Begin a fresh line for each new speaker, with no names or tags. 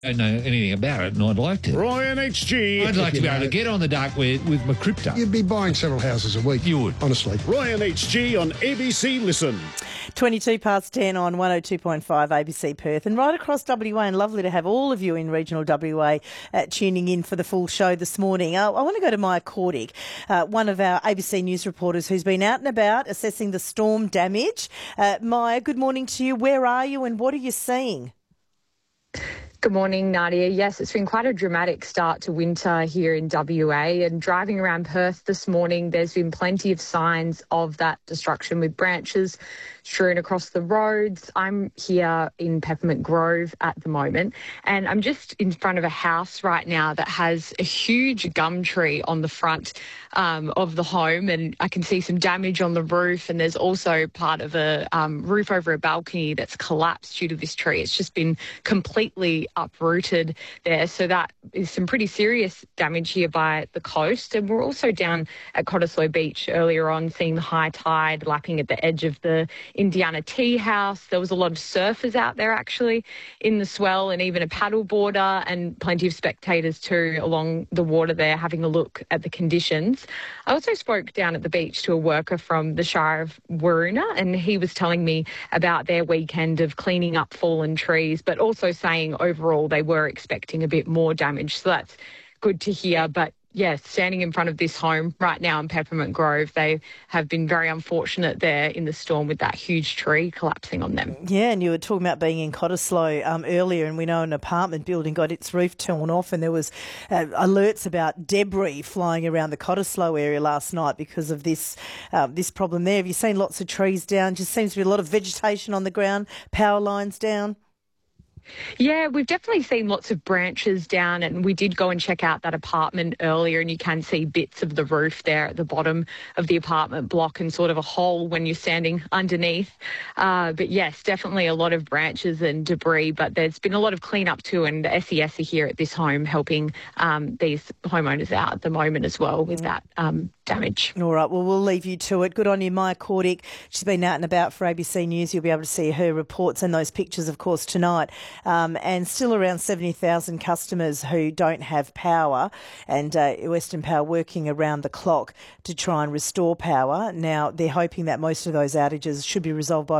don't know anything about it, and I'd like to.
Ryan HG.
I'd like to be able to get on the dark web with my crypto.
You'd be buying several houses a week.
You would.
Honestly.
Ryan HG on ABC Listen.
22 past 10 on 102.5 ABC Perth and right across WA, and lovely to have all of you in regional WA tuning in for the full show this morning. I want to go to Maya Cordick, one of our ABC News reporters who's been out and about assessing the storm damage. Maya, good morning to you. Where are you and what are you seeing?
Good morning, Nadia. Yes, it's been quite a dramatic start to winter here in WA, and driving around Perth this morning, there's been plenty of signs of that destruction with branches strewn across the roads. I'm here in Peppermint Grove at the moment, and I'm just in front of a house right now that has a huge gum tree on the front of the home, and I can see some damage on the roof, and there's also part of a roof over a balcony that's collapsed due to this tree. It's just been completely uprooted there, so that is some pretty serious damage here by the coast. And we're also down at Cottesloe Beach earlier on, seeing the high tide lapping at the edge of the Indiana Tea House. There was a lot of surfers out there actually in the swell, and even a paddle boarder, and plenty of spectators too along the water there having a look at the conditions. I also spoke down at the beach to a worker from the Shire of Waroona, and he was telling me about their weekend of cleaning up fallen trees, but also saying overall they were expecting a bit more damage. So that's good to hear. But yes, standing in front of this home right now in Peppermint Grove, they have been very unfortunate there in the storm with that huge tree collapsing on them.
Yeah, and you were talking about being in Cottesloe earlier, and we know an apartment building got its roof torn off, and there was alerts about debris flying around the Cottesloe area last night because of this this problem there. Have you seen lots of trees down? Just seems to be a lot of vegetation on the ground, power lines down.
Yeah, we've definitely seen lots of branches down, and we did go and check out that apartment earlier, and you can see bits of the roof there at the bottom of the apartment block and sort of a hole when you're standing underneath. But yes, definitely a lot of branches and debris, but there's been a lot of cleanup too, and the SES are here at this home helping these homeowners out at the moment as well with that damage.
All right, well, we'll leave you to it. Good on you, Maya Cordick. She's been out and about for ABC News. You'll be able to see her reports and those pictures, of course, tonight. And still around 70,000 customers who don't have power, and Western Power working around the clock to try and restore power. Now, they're hoping that most of those outages should be resolved by